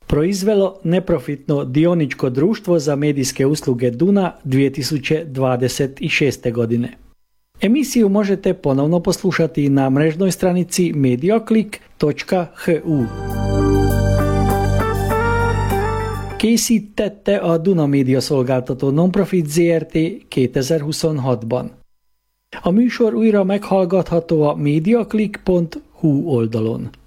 proizvelo neprofitno dioničko društvo za medijske usluge Duna 2026. godine. Emisiju možete ponovno poslušati na mrežnoj stranici medioclick.hu. Készítette a Duna Média Szolgáltató Nonprofit Zrt. 2026-ban. A műsor újra meghallgatható a mediaclick.hu oldalon.